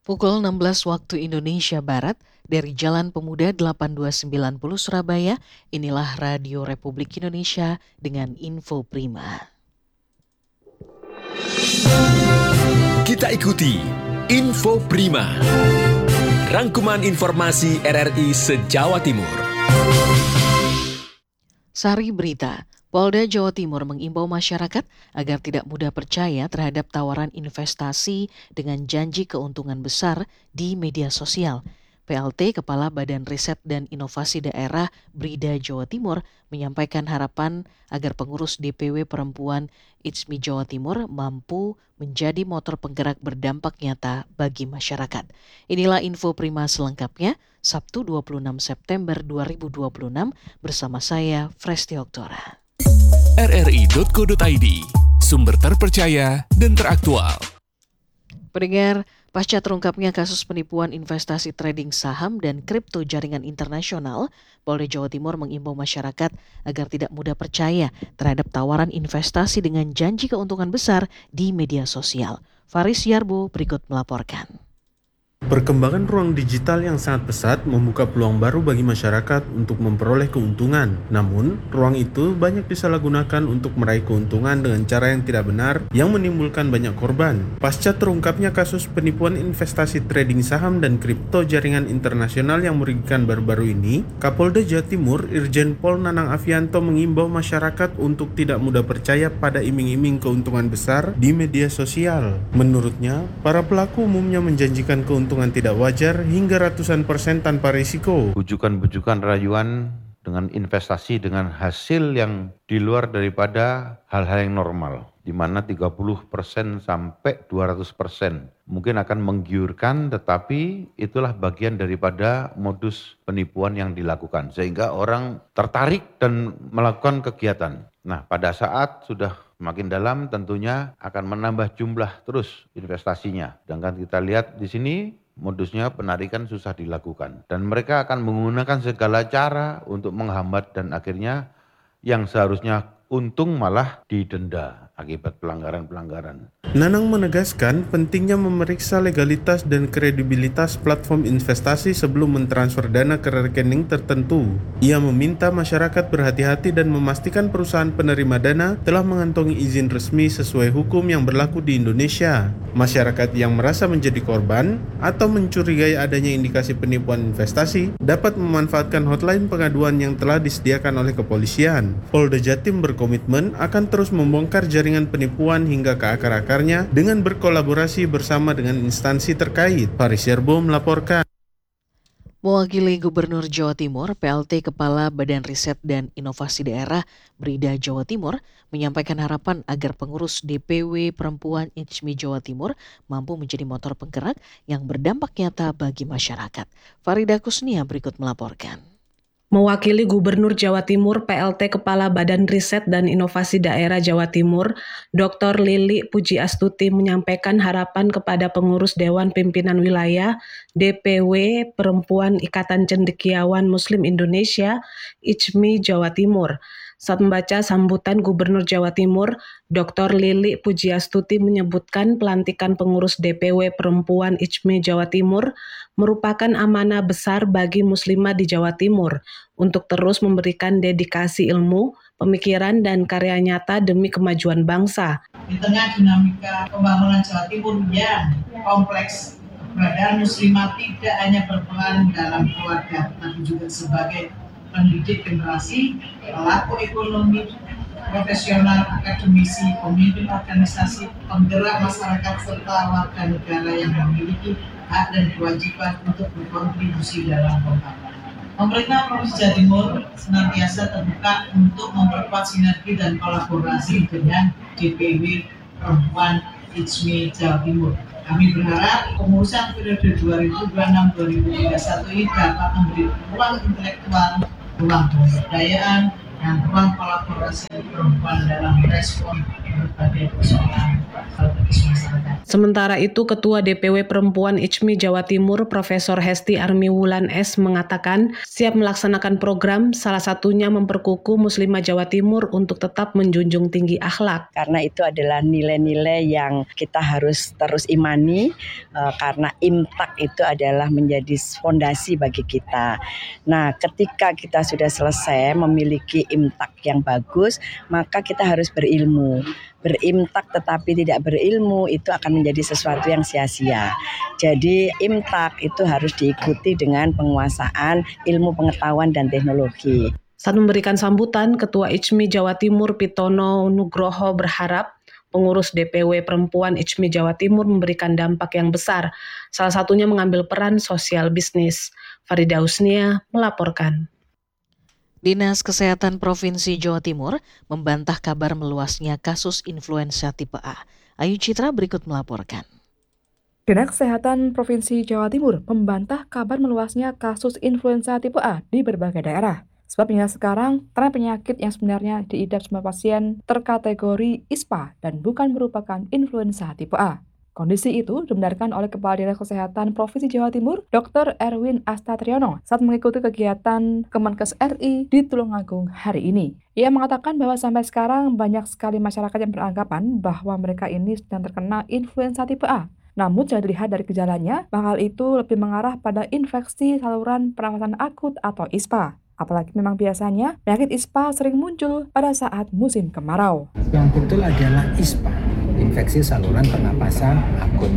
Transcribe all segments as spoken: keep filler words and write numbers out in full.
Pukul enam belas waktu Indonesia Barat, dari Jalan Pemuda delapan dua sembilan nol Surabaya, inilah Radio Republik Indonesia dengan info prima. Kita ikuti Info Prima, rangkuman informasi R R I se-Jawa Timur. Sari berita, Polda Jawa Timur mengimbau masyarakat agar tidak mudah percaya terhadap tawaran investasi dengan janji keuntungan besar di media sosial. P L T Kepala Badan Riset dan Inovasi Daerah Brida Jawa Timur menyampaikan harapan agar pengurus D P W Perempuan I D S M I Jawa Timur mampu menjadi motor penggerak berdampak nyata bagi masyarakat. Inilah info prima selengkapnya, Sabtu dua puluh enam September dua ribu dua puluh enam bersama saya, Fresti Oktora. R R I titik co titik I D, sumber terpercaya dan teraktual. Pendengar, pasca terungkapnya kasus penipuan investasi trading saham dan kripto jaringan internasional, Polda Jawa Timur mengimbau masyarakat agar tidak mudah percaya terhadap tawaran investasi dengan janji keuntungan besar di media sosial. Faris Yarbo berikut melaporkan. Perkembangan ruang digital yang sangat pesat membuka peluang baru bagi masyarakat untuk memperoleh keuntungan. Namun, ruang itu banyak disalahgunakan untuk meraih keuntungan dengan cara yang tidak benar yang menimbulkan banyak korban. Pasca terungkapnya kasus penipuan investasi trading saham dan kripto jaringan internasional yang merugikan baru-baru ini, Kapolda Jawa Timur Irjen Pol Nanang Afianto mengimbau masyarakat untuk tidak mudah percaya pada iming-iming keuntungan besar di media sosial. Menurutnya, para pelaku umumnya menjanjikan keuntungan tidak wajar hingga ratusan persen tanpa risiko. Bujukan-bujukan rayuan dengan investasi dengan hasil yang di luar daripada hal-hal yang normal, di mana tiga puluh persen sampai dua ratus persen mungkin akan menggiurkan, tetapi itulah bagian daripada modus penipuan yang dilakukan, sehingga orang tertarik dan melakukan kegiatan. Nah, pada saat sudah makin dalam tentunya akan menambah jumlah terus investasinya. Sedangkan kita lihat di sini modusnya penarikan susah dilakukan. Dan mereka akan menggunakan segala cara untuk menghambat dan akhirnya yang seharusnya untung malah didenda akibat pelanggaran-pelanggaran. Nanang menegaskan pentingnya memeriksa legalitas dan kredibilitas platform investasi sebelum mentransfer dana ke rekening tertentu. Ia meminta masyarakat berhati-hati dan memastikan perusahaan penerima dana telah mengantongi izin resmi sesuai hukum yang berlaku di Indonesia. Masyarakat yang merasa menjadi korban atau mencurigai adanya indikasi penipuan investasi dapat memanfaatkan hotline pengaduan yang telah disediakan oleh kepolisian. Polda Jatim berkomitmen akan terus membongkar jaringan penipuan hingga ke akar-akarnya dengan berkolaborasi bersama dengan instansi terkait. Faris Yarbo melaporkan. Mewakili Gubernur Jawa Timur, P L T Kepala Badan Riset dan Inovasi Daerah Brida Jawa Timur menyampaikan harapan agar pengurus D P W Perempuan I D S M I Jawa Timur mampu menjadi motor penggerak yang berdampak nyata bagi masyarakat. Farida Kusnia berikut melaporkan. Mewakili Gubernur Jawa Timur, P L T Kepala Badan Riset dan Inovasi Daerah Jawa Timur, Doktor Lili Pujiastuti menyampaikan harapan kepada pengurus Dewan Pimpinan Wilayah D P W Perempuan Ikatan Cendekiawan Muslim Indonesia I D S M I Jawa Timur. Saat membaca sambutan Gubernur Jawa Timur, Doktor Lili Pujiastuti menyebutkan pelantikan pengurus D P W Perempuan I D S M I Jawa Timur merupakan amanah besar bagi muslimah di Jawa Timur untuk terus memberikan dedikasi ilmu, pemikiran, dan karya nyata demi kemajuan bangsa. Di tengah dinamika pembangunan Jawa Timur yang kompleks, keberadaan muslimah tidak hanya berperan dalam keluarga, tapi juga sebagai pendidik generasi, pelaku ekonomi, profesional, akademisi, pemimpin organisasi, penggerak masyarakat, serta warga negara yang memiliki hak dan kewajiban untuk berkontribusi dalam pembangunan. Pemerintah Provinsi Jawa Timur senantiasa terbuka untuk memperkuat sinergi dan kolaborasi dengan D P W Perempuan I D S M I Jawa Timur. Kami berharap pengurusan periode dua ribu dua puluh enam sampai dua ribu tiga puluh satu ini dapat memberi ruang intelektual, ruang pemberdayaan, dan ruang kolaborasi perempuan dalam respon berbagai persoalan strategis psikologis masyarakat. Sementara itu, Ketua D P W Perempuan I C M I Jawa Timur, Profesor Hesti Armi Wulan S. mengatakan siap melaksanakan program, salah satunya memperkukuh Muslimah Jawa Timur untuk tetap menjunjung tinggi akhlak. Karena itu adalah nilai-nilai yang kita harus terus imani, uh, karena imtak itu adalah menjadi fondasi bagi kita. Nah, ketika kita sudah selesai memiliki imtak yang bagus, maka kita harus berilmu. Berimtak tetapi tidak berilmu itu akan menjadi sesuatu yang sia-sia. Jadi imtak itu harus diikuti dengan penguasaan ilmu pengetahuan dan teknologi. Saat memberikan sambutan, Ketua I C M I Jawa Timur Pitono Nugroho berharap pengurus D P W Perempuan I C M I Jawa Timur memberikan dampak yang besar, salah satunya mengambil peran sosial bisnis. Farida Husnia melaporkan. Dinas Kesehatan Provinsi Jawa Timur membantah kabar meluasnya kasus influenza tipe A. Ayu Citra berikut melaporkan. Dinas Kesehatan Provinsi Jawa Timur membantah kabar meluasnya kasus influenza tipe A di berbagai daerah. Sebab hingga sekarang, tren penyakit yang sebenarnya diidap semua pasien terkategori I S P A dan bukan merupakan influenza tipe A. Kondisi itu dibenarkan oleh Kepala Dinas Kesehatan Provinsi Jawa Timur, Doktor Erwin Astatriono, saat mengikuti kegiatan Kemenkes R I di Tulungagung hari ini. Ia mengatakan bahwa sampai sekarang banyak sekali masyarakat yang beranggapan bahwa mereka ini sedang terkena influenza tipe A. Namun jika dilihat dari gejalanya, hal itu lebih mengarah pada infeksi saluran pernafasan akut atau I S P A. Apalagi memang biasanya penyakit I S P A sering muncul pada saat musim kemarau. Yang betul adalah I S P A, infeksi saluran pernapasan akut.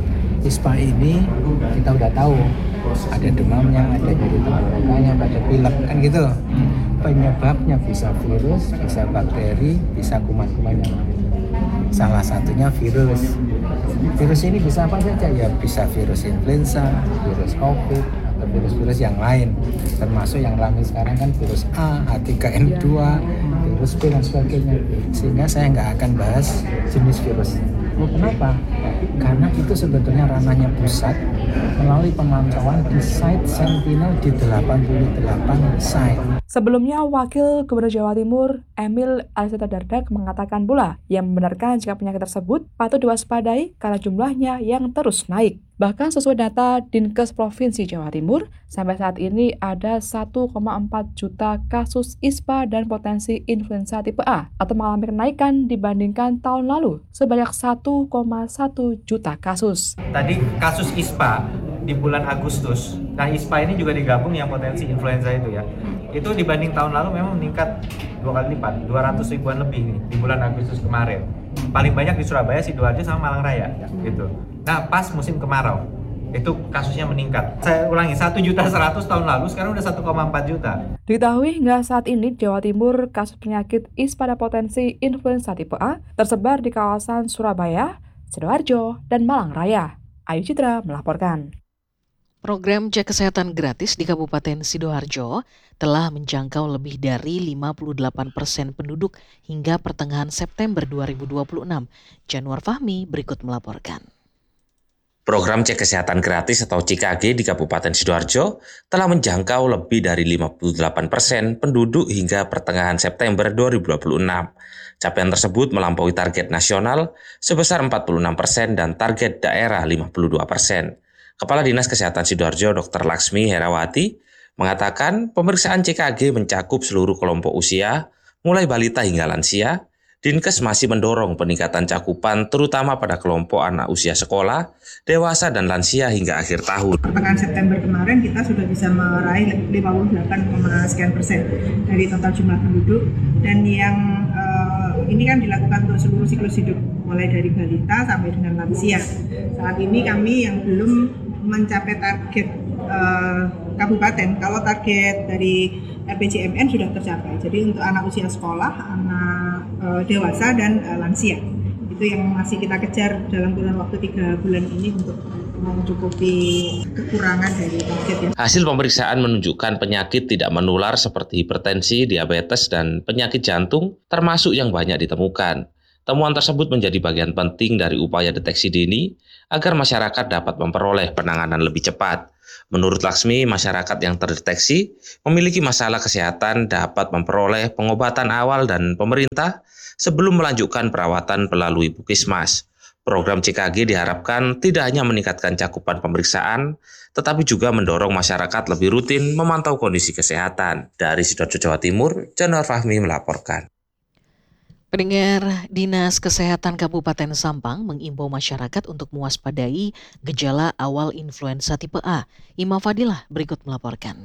I S P A ini kita udah tahu, ada demamnya, ada nyeri tenggorokannya, ada pilek, kan gitu. Penyebabnya bisa virus, bisa bakteri, bisa kuman-kuman yang lain. Salah satunya virus. Virus ini bisa apa saja ya, bisa virus influenza, virus COVID, atau virus-virus yang lain. Termasuk yang ramai sekarang kan virus A, H tiga N dua, virus B dan sebagainya. Sehingga saya nggak akan bahas jenis virus. Oh, kenapa? Karena itu sebetulnya ranahnya pusat melalui pemantauan di site Sentinel di delapan puluh delapan site. Sebelumnya, Wakil Gubernur Jawa Timur, Emil Alisata Dardak, mengatakan pula yang membenarkan jika penyakit tersebut patut diwaspadai karena jumlahnya yang terus naik. Bahkan sesuai data Dinkes Provinsi Jawa Timur, sampai saat ini ada satu koma empat juta kasus I S P A dan potensi influenza tipe A, atau mengalami kenaikan dibandingkan tahun lalu, sebanyak satu koma satu juta kasus. Tadi kasus I S P A di bulan Agustus, nah I S P A ini juga digabung yang potensi influenza itu ya, itu dibanding tahun lalu memang meningkat dua kali lipat, dua ratus ribuan lebih nih di bulan Agustus kemarin. Paling banyak di Surabaya, Sidoarjo sama Malang Raya gitu. Nah pas musim kemarau itu kasusnya meningkat. Saya ulangi, satu juta seratus tahun lalu, sekarang udah satu koma empat juta. Diketahui hingga saat ini Jawa Timur kasus penyakit I S P A pada potensi influenza tipe A tersebar di kawasan Surabaya, Sidoarjo, dan Malang Raya. Ayu Citra melaporkan. Program Cek Kesehatan Gratis di Kabupaten Sidoarjo telah menjangkau lebih dari lima puluh delapan persen penduduk hingga pertengahan September dua ribu dua puluh enam. Januar Fahmi berikut melaporkan. Program Cek Kesehatan Gratis atau C K G di Kabupaten Sidoarjo telah menjangkau lebih dari lima puluh delapan persen penduduk hingga pertengahan September dua ribu dua puluh enam. Capaian tersebut melampaui target nasional sebesar empat puluh enam persen dan target daerah lima puluh dua persen. Kepala Dinas Kesehatan Sidoarjo Doktor Laksmi Herawati mengatakan pemeriksaan C K G mencakup seluruh kelompok usia, mulai balita hingga lansia. Dinkes masih mendorong peningkatan cakupan terutama pada kelompok anak usia sekolah, dewasa dan lansia hingga akhir tahun. Pertengahan September kemarin kita sudah bisa meraih lima puluh delapan, sekian persen dari total jumlah penduduk, dan yang uh, ini kan dilakukan untuk seluruh siklus hidup mulai dari balita sampai dengan lansia. Saat ini kami yang belum mencapai target uh, kabupaten, kalau target dari R P J M N sudah tercapai. Jadi untuk anak usia sekolah, anak uh, dewasa dan uh, lansia itu yang masih kita kejar dalam kurun waktu tiga bulan ini untuk mencukupi kekurangan dari target. Ya. Hasil pemeriksaan menunjukkan penyakit tidak menular seperti hipertensi, diabetes, dan penyakit jantung termasuk yang banyak ditemukan. Temuan tersebut menjadi bagian penting dari upaya deteksi dini agar masyarakat dapat memperoleh penanganan lebih cepat. Menurut Laksmi, masyarakat yang terdeteksi memiliki masalah kesehatan dapat memperoleh pengobatan awal dan pemerintah sebelum melanjutkan perawatan melalui Puskesmas. Program C K G diharapkan tidak hanya meningkatkan cakupan pemeriksaan, tetapi juga mendorong masyarakat lebih rutin memantau kondisi kesehatan. Dari Sidoarjo, Jawa Timur, Januar Fahmi melaporkan. Pendengar, Dinas Kesehatan Kabupaten Sampang mengimbau masyarakat untuk mewaspadai gejala awal influenza tipe A. Ima Fadilah berikut melaporkan.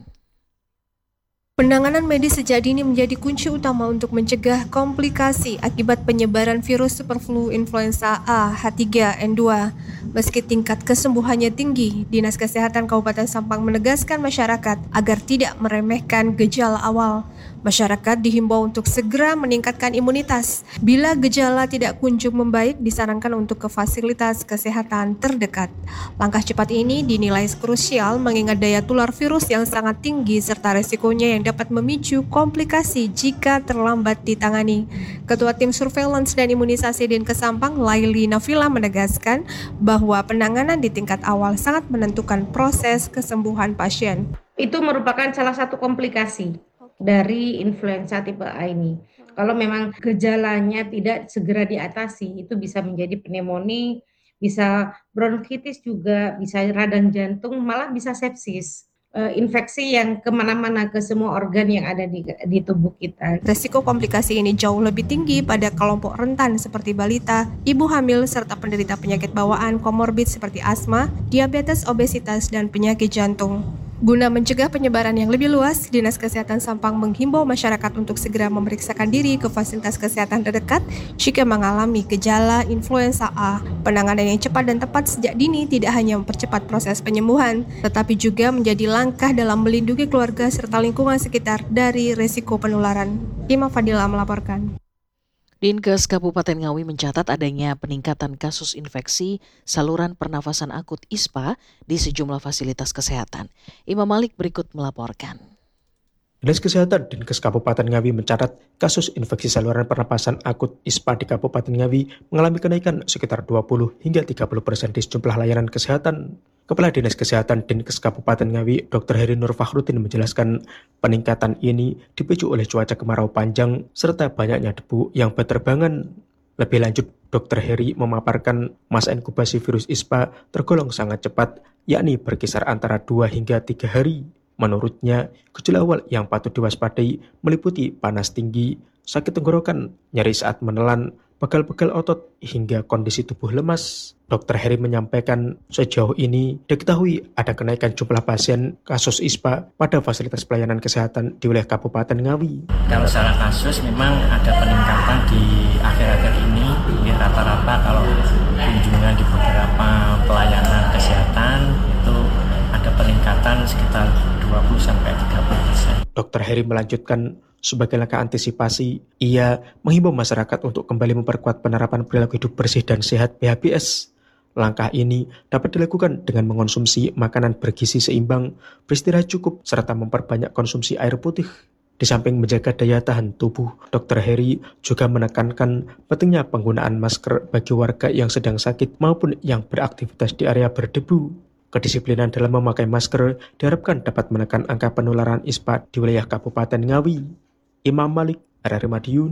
Penanganan medis sejak dini menjadi kunci utama untuk mencegah komplikasi akibat penyebaran virus superflu influenza A H tiga N dua. Meski tingkat kesembuhannya tinggi, Dinas Kesehatan Kabupaten Sampang menegaskan masyarakat agar tidak meremehkan gejala awal. Masyarakat dihimbau untuk segera meningkatkan imunitas. Bila gejala tidak kunjung membaik, disarankan untuk ke fasilitas kesehatan terdekat. Langkah cepat ini dinilai krusial mengingat daya tular virus yang sangat tinggi serta resikonya yang dapat memicu komplikasi jika terlambat ditangani. Ketua Tim Surveillance dan Imunisasi Dinkes Sampang, Laili Nafila, menegaskan bahwa penanganan di tingkat awal sangat menentukan proses kesembuhan pasien. Itu merupakan salah satu komplikasi dari influenza tipe A ini. Kalau memang gejalanya tidak segera diatasi, itu bisa menjadi pneumonia, bisa bronkitis juga, bisa radang jantung, malah bisa sepsis. Infeksi yang kemana-mana ke semua organ yang ada di, di tubuh kita. Resiko komplikasi ini jauh lebih tinggi pada kelompok rentan seperti balita, ibu hamil, serta penderita penyakit bawaan komorbid seperti asma, diabetes, obesitas, dan penyakit jantung. Guna mencegah penyebaran yang lebih luas, Dinas Kesehatan Sampang menghimbau masyarakat untuk segera memeriksakan diri ke fasilitas kesehatan terdekat jika mengalami gejala influenza A. Penanganan yang cepat dan tepat sejak dini tidak hanya mempercepat proses penyembuhan, tetapi juga menjadi langkah dalam melindungi keluarga serta lingkungan sekitar dari resiko penularan. Ima Fadila melaporkan. Dinkes Kabupaten Ngawi mencatat adanya peningkatan kasus infeksi saluran pernafasan akut I S P A di sejumlah fasilitas kesehatan. Imam Malik berikut melaporkan. Dinas Kesehatan Dinkes Kabupaten Ngawi mencatat kasus infeksi saluran pernapasan akut I S P A di Kabupaten Ngawi mengalami kenaikan sekitar dua puluh hingga tiga puluh persen di sejumlah layanan kesehatan. Kepala Dinas Kesehatan Dinkes Kabupaten Ngawi, Doktor Heri Nur Fakhruddin menjelaskan peningkatan ini dipicu oleh cuaca kemarau panjang serta banyaknya debu yang berterbangan. Lebih lanjut, Doktor Heri memaparkan masa inkubasi virus I S P A tergolong sangat cepat, yakni berkisar antara dua hingga tiga hari. Menurutnya, gejala awal yang patut diwaspadai meliputi panas tinggi, sakit tenggorokan, nyeri saat menelan, pegal-pegal otot, hingga kondisi tubuh lemas. Dokter Heri menyampaikan sejauh ini diketahui ada kenaikan jumlah pasien kasus I S P A pada fasilitas pelayanan kesehatan di wilayah Kabupaten Ngawi. Kalau secara kasus memang ada peningkatan di akhir-akhir ini, ya, rata-rata kalau kunjungan di beberapa pelayanan kesehatan itu ada peningkatan sekitar dua puluh sampai tiga puluh persen. Dokter Heri melanjutkan, sebagai langkah antisipasi, ia menghimbau masyarakat untuk kembali memperkuat penerapan perilaku hidup bersih dan sehat P H B S. Langkah ini dapat dilakukan dengan mengonsumsi makanan bergizi seimbang, beristirahat cukup, serta memperbanyak konsumsi air putih. Di samping menjaga daya tahan tubuh, Dokter Heri juga menekankan pentingnya penggunaan masker bagi warga yang sedang sakit maupun yang beraktivitas di area berdebu. Kedisiplinan dalam memakai masker diharapkan dapat menekan angka penularan I S P A di wilayah Kabupaten Ngawi. Imam Malik, R R I Madiun.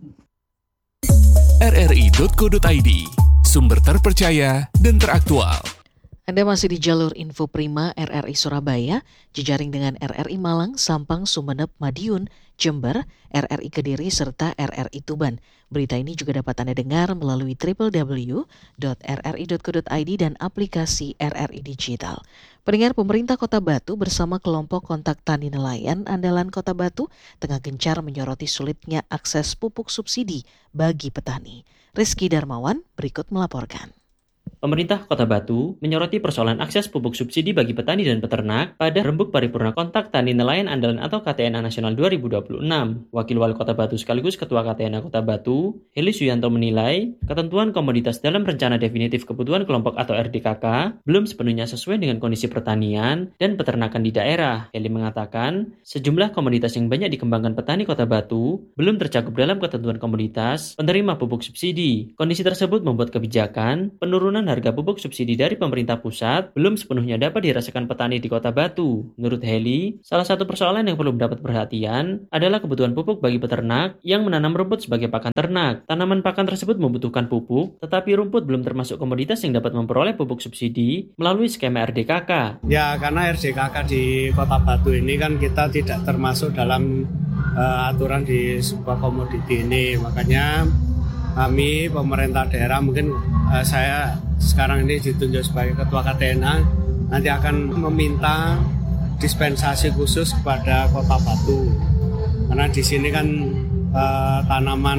R R I titik co titik I D, sumber terpercaya dan teraktual. Anda masih di jalur Info Prima R R I Surabaya, jejaring dengan R R I Malang, Sampang, Sumeneb, Madiun, Jember, R R I Kediri, serta R R I Tuban. Berita ini juga dapat Anda dengar melalui w w w titik r r i titik co titik i d dan aplikasi R R I Digital. Pendengar, pemerintah Kota Batu bersama kelompok kontak tani nelayan andalan Kota Batu tengah gencar menyoroti sulitnya akses pupuk subsidi bagi petani. Rizky Darmawan berikut melaporkan. Pemerintah Kota Batu menyoroti persoalan akses pupuk subsidi bagi petani dan peternak pada Rembuk Paripurna Kontak Tani Nelayan Andalan atau K T N A Nasional dua ribu dua puluh enam. Wakil Wali Kota Batu sekaligus Ketua K T N A Kota Batu, Heli Suyanto menilai ketentuan komoditas dalam Rencana Definitif Kebutuhan Kelompok atau R D K K belum sepenuhnya sesuai dengan kondisi pertanian dan peternakan di daerah. Heli mengatakan sejumlah komoditas yang banyak dikembangkan petani Kota Batu belum tercakup dalam ketentuan komoditas penerima pupuk subsidi. Kondisi tersebut membuat kebijakan penurunan penurunan harga pupuk subsidi dari pemerintah pusat belum sepenuhnya dapat dirasakan petani di Kota Batu. Menurut Heli, salah satu persoalan yang perlu mendapat perhatian adalah kebutuhan pupuk bagi peternak yang menanam rumput sebagai pakan ternak. Tanaman pakan tersebut membutuhkan pupuk, tetapi rumput belum termasuk komoditas yang dapat memperoleh pupuk subsidi melalui skema R D K K. Ya, karena R D K K di Kota Batu ini kan kita tidak termasuk dalam uh, aturan di sebuah komoditi ini, makanya kami pemerintah daerah, mungkin uh, saya sekarang ini ditunjuk sebagai Ketua K T N A, nanti akan meminta dispensasi khusus kepada Kota Batu. Karena di sini kan uh, tanaman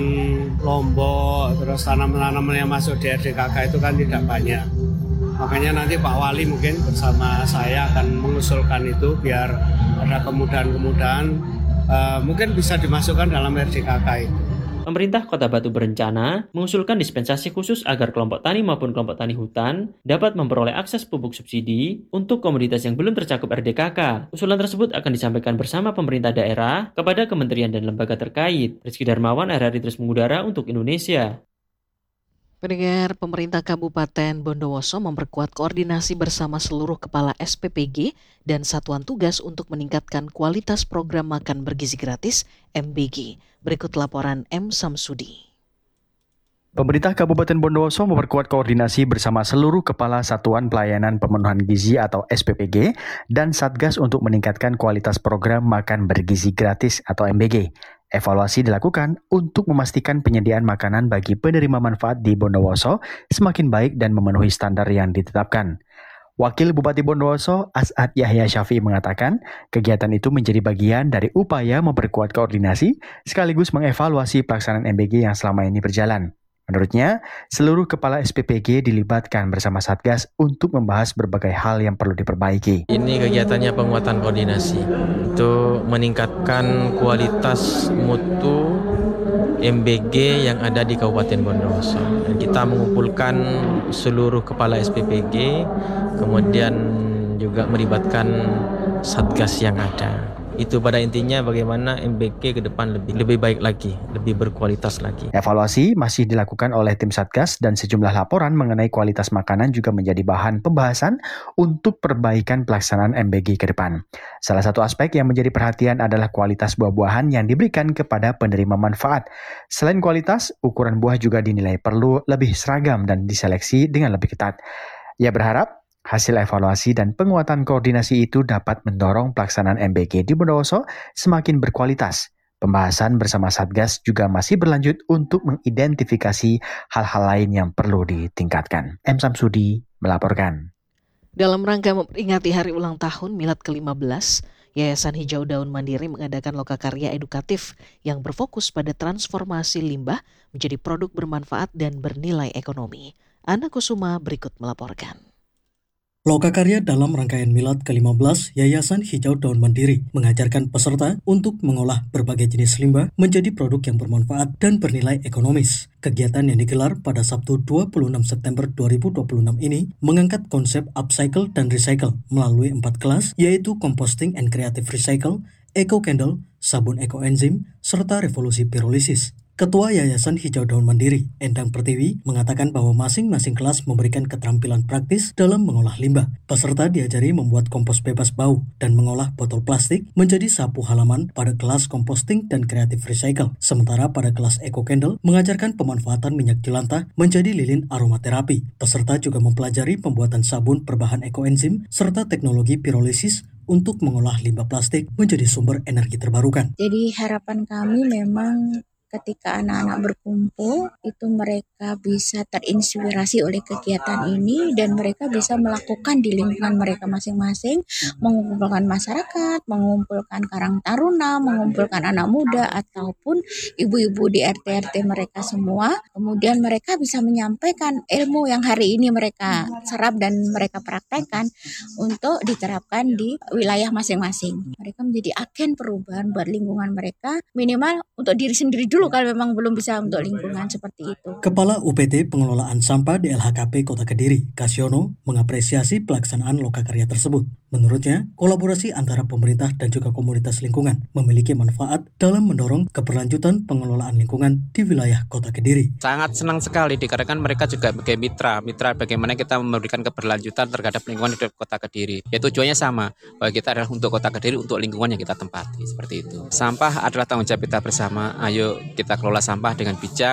lombok, terus tanaman-tanaman yang masuk di R D K K itu kan tidak banyak. Makanya nanti Pak Wali mungkin bersama saya akan mengusulkan itu biar ada kemudahan-kemudahan, uh, mungkin bisa dimasukkan dalam R D K K itu. Pemerintah Kota Batu berencana mengusulkan dispensasi khusus agar kelompok tani maupun kelompok tani hutan dapat memperoleh akses pupuk subsidi untuk komoditas yang belum tercakup R D K K. Usulan tersebut akan disampaikan bersama pemerintah daerah kepada kementerian dan lembaga terkait. Rizky Darmawan, R R I Terus Mengudara untuk Indonesia. Pendengar, pemerintah Kabupaten Bondowoso memperkuat koordinasi bersama seluruh kepala S P P G dan satuan tugas untuk meningkatkan kualitas program makan bergizi gratis M B G. Berikut laporan M. Samsudi. Pemerintah Kabupaten Bondowoso memperkuat koordinasi bersama seluruh kepala Satuan Pelayanan Pemenuhan Gizi atau S P P G dan Satgas untuk meningkatkan kualitas program makan bergizi gratis atau M B G. Evaluasi dilakukan untuk memastikan penyediaan makanan bagi penerima manfaat di Bondowoso semakin baik dan memenuhi standar yang ditetapkan. Wakil Bupati Bondowoso, As'ad Yahya Syafi'i mengatakan, kegiatan itu menjadi bagian dari upaya memperkuat koordinasi sekaligus mengevaluasi pelaksanaan M B G yang selama ini berjalan. Menurutnya, seluruh kepala S P P G dilibatkan bersama Satgas untuk membahas berbagai hal yang perlu diperbaiki. Ini kegiatannya penguatan koordinasi untuk meningkatkan kualitas mutu M B G yang ada di Kabupaten Bondowoso. Dan kita mengumpulkan seluruh kepala S P P G, kemudian juga melibatkan Satgas yang ada. Itu pada intinya bagaimana M B G ke depan lebih lebih baik lagi, lebih berkualitas lagi. Evaluasi masih dilakukan oleh tim Satgas dan sejumlah laporan mengenai kualitas makanan juga menjadi bahan pembahasan untuk perbaikan pelaksanaan M B G ke depan. Salah satu aspek yang menjadi perhatian adalah kualitas buah-buahan yang diberikan kepada penerima manfaat. Selain kualitas, ukuran buah juga dinilai perlu lebih seragam dan diseleksi dengan lebih ketat. Ia berharap hasil evaluasi dan penguatan koordinasi itu dapat mendorong pelaksanaan M B G di Bondowoso semakin berkualitas. Pembahasan bersama Satgas juga masih berlanjut untuk mengidentifikasi hal-hal lain yang perlu ditingkatkan. M. Samsudi melaporkan. Dalam rangka memperingati hari ulang tahun Milad ke lima belas, Yayasan Hijau Daun Mandiri mengadakan lokakarya edukatif yang berfokus pada transformasi limbah menjadi produk bermanfaat dan bernilai ekonomi. Ana Kusuma berikut melaporkan. Lokakarya dalam rangkaian Milad ke lima belas Yayasan Hijau Daun Mandiri mengajarkan peserta untuk mengolah berbagai jenis limbah menjadi produk yang bermanfaat dan bernilai ekonomis. Kegiatan yang digelar pada Sabtu dua puluh enam September dua ribu dua puluh enam ini mengangkat konsep upcycle dan recycle melalui empat kelas, yaitu composting and creative recycle, eco candle, sabun eco enzim, serta revolusi pirolisis. Ketua Yayasan Hijau Daun Mandiri, Endang Pertiwi, mengatakan bahwa masing-masing kelas memberikan keterampilan praktis dalam mengolah limbah. Peserta diajari membuat kompos bebas bau dan mengolah botol plastik menjadi sapu halaman pada kelas composting dan creative recycle. Sementara pada kelas eco candle mengajarkan pemanfaatan minyak jelantah menjadi lilin aromaterapi. Peserta juga mempelajari pembuatan sabun berbahan eco enzim serta teknologi pirolisis untuk mengolah limbah plastik menjadi sumber energi terbarukan. Jadi harapan kami memang ketika anak-anak berkumpul, itu mereka bisa terinspirasi oleh kegiatan ini dan mereka bisa melakukan di lingkungan mereka masing-masing, mengumpulkan masyarakat, mengumpulkan karang taruna, mengumpulkan anak muda ataupun ibu-ibu di R T R T mereka semua. Kemudian mereka bisa menyampaikan ilmu yang hari ini mereka serap dan mereka praktekkan untuk diterapkan di wilayah masing-masing. Mereka menjadi agen perubahan buat lingkungan mereka, minimal untuk diri sendiri dulu. dulu kalau memang belum bisa untuk lingkungan seperti itu. Kepala U P T Pengelolaan Sampah D L H K P Kota Kediri, Kasyono, mengapresiasi pelaksanaan lokakarya tersebut. Menurutnya, kolaborasi antara pemerintah dan juga komunitas lingkungan memiliki manfaat dalam mendorong keberlanjutan pengelolaan lingkungan di wilayah Kota Kediri. Sangat senang sekali dikarenakan mereka juga sebagai mitra, mitra bagaimana kita memberikan keberlanjutan terhadap lingkungan di Kota Kediri. Ya tujuannya sama, bahwa kita adalah untuk Kota Kediri, untuk lingkungan yang kita tempati, seperti itu. Sampah adalah tanggung jawab kita bersama, ayo kita kelola sampah dengan bijak.